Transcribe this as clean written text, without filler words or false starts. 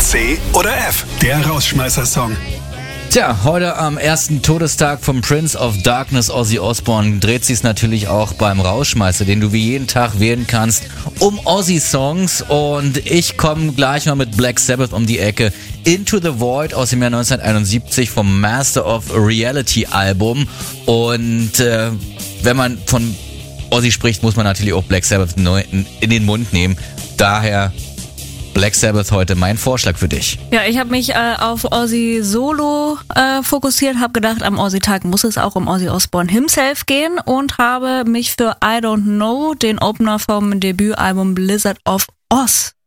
C oder F? Der Rausschmeißer-Song. Tja, heute am ersten Todestag vom Prince of Darkness, Ozzy Osbourne, dreht sich's natürlich auch beim Rausschmeißer, den du wie jeden Tag wählen kannst, um Ozzy-Songs. Und ich komme gleich mal mit Black Sabbath um die Ecke. Into the Void aus dem Jahr 1971 vom Master of Reality Album. Und wenn man von Ozzy spricht, muss man natürlich auch Black Sabbath in den Mund nehmen. Daher Black Sabbath heute mein Vorschlag für dich. Ja, ich habe mich auf Ozzy Solo fokussiert, habe gedacht, am Ozzy-Tag muss es auch um Ozzy Osbourne himself gehen und habe mich für I Don't Know, den Opener vom Debütalbum Blizzard of Oz,